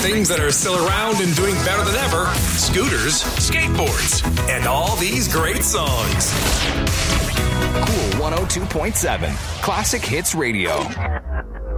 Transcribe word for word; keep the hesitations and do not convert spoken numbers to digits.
things that are still around and doing better than ever, scooters, skateboards, and all these great songs. Cool one oh two point seven, Classic Hits Radio.